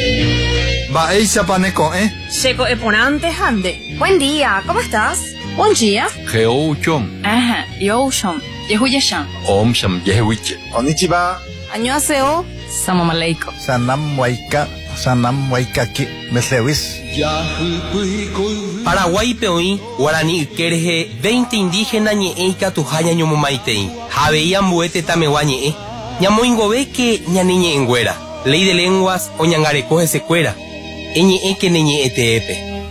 Va eisa paneco, Checo eponante hande. Buen día, ¿cómo estás? Buen día. Geo chom. Ajá, yo shom. Yehuyasham. Om sham yehuiche. Konnichiwa. Annyeonghaseyo. Salam aleikum. Sanam waikaki. Mesewis. Paraguay peoí, Guarani Ikerje, 20 indígenas ñe'eika tujaña ñomomaitei. Javeía mbuete tameguá ñe'e. Ñamoingove que ñaniñe engüera. Ley de lenguas o ñangarecoje secuera. Eñe'e que neñe'eteepe.